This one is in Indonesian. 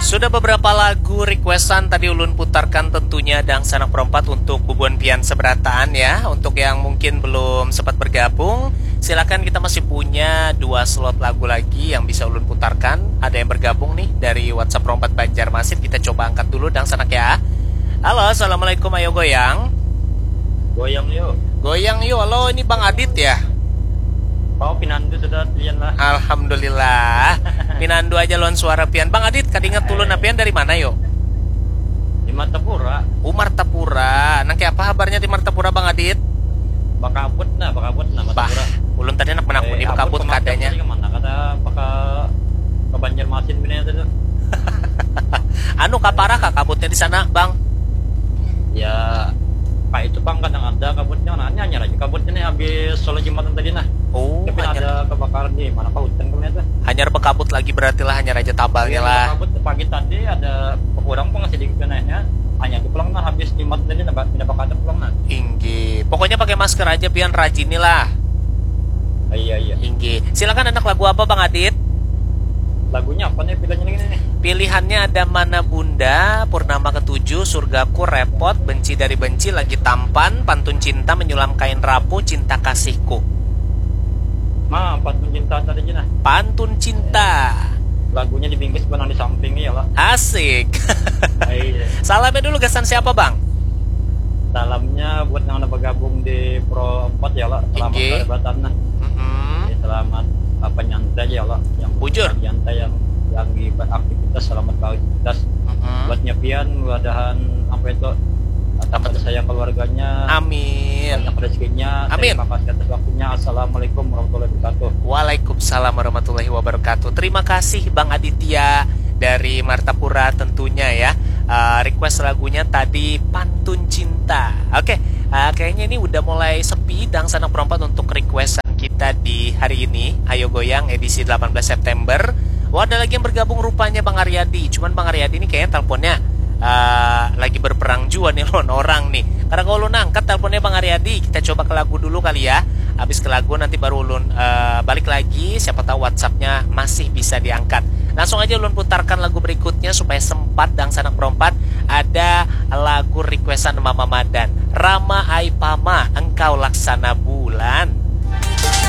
Sudah beberapa lagu requestan tadi Ulun putarkan tentunya Dang Sanak Perempat untuk Bubuan Pian Seberataan ya. Untuk yang mungkin belum sempat bergabung, silakan, kita masih punya 2 slot lagu lagi yang bisa Ulun putarkan. Ada yang bergabung nih dari WhatsApp Perempat Banjarmasin. Kita coba angkat dulu Dang Sanak ya. Halo, assalamualaikum, ayo goyang. Goyang yuk. Goyang yuk, halo, ini Bang Adit ya? Oh, Pinandu sudah pian lah. Alhamdulillah. Pinandu aja lon suara pian. Bang Adit, kadinget tulun pian dari mana yo? Di Martapura. Martapura. Nang kayak apa kabarnya di Martapura Bang Adit? Bakabut nah Martapura. Ulun tadi nak menakuni bakabut kadanya. Kemana kata ke Banjarmasin bini itu. Anu kaparah kak kabutnya di sana, Bang? Ya, Pak itu Bang kadang ada kabutnya, hanya aja kabutnya nih habis sholat Jumatan tadi nah. Oh, tapi ada kebakaran di mana Pak hutan kemana tuh? Hanya bekabut lagi berarti lah, hanya aja tabalnya lah. Kabut pagi tadi ada kurang pun ngasih dikit naiknya. Hanya di pulang nah habis Jumat tadi nah tidak bakal ada pulang nah. Inggi. Pokoknya pakai masker aja pian, rajinilah. Iya. Inggi. Silakan, anak lagu apa Bang Adit? Lagunya apa nih pilihannya ini nih? Pilihannya ada Mana Bunda, Purnama Ketujuh, Surgaku, Repot, Benci dari Benci, Lagi Tampan, Pantun Cinta, Menyulam Kain Rapuh, Cinta Kasihku. Pantun Cinta tadi aja nah. Pantun Cinta. Lagunya dibingkis benang di sampingnya ya lah. Asik. Iya. Salamnya dulu gasan siapa Bang? Salamnya buat yang udah bergabung di Pro 4 ya lah. Selamat kerebatan nah. Selamat penyantai ya Allah, yang bujur penyantai yang lagi beraktivitas, selamat beraktivitas. Buat nyepian mudah-mudahan apa itu tambah sayang keluarganya, amin, banyak rezekinya, amin. Terima kasih atas waktunya. Assalamualaikum warahmatullahi wabarakatuh. Waalaikumsalam warahmatullahi wabarakatuh. Terima kasih Bang Aditya dari Martapura tentunya ya. Request lagunya tadi Pantun Cinta. Oke, kayaknya ini udah mulai sepi Dang Sanak Perempat untuk requestan kita di hari ini. Ayo Goyang edisi 18 September. Wah, ada lagi yang bergabung rupanya Bang Aryadi. Cuman Bang Aryadi ini kayaknya teleponnya lagi berperang jua nih lon orang nih. Karena kalau ulun angkat teleponnya Bang Aryadi, kita coba ke lagu dulu kali ya. Habis ke lagu nanti baru ulun balik lagi. Siapa tahu WhatsAppnya masih bisa diangkat. Langsung aja ulun putarkan lagu berikutnya supaya sempat Dang Sanak Perempat. Ada lagu requestan Mama Madan, Rama Aipama, Engkau Laksana Bulan.